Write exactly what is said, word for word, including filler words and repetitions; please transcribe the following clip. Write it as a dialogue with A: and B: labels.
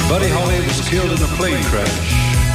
A: Buddy Holly was killed in a plane crash.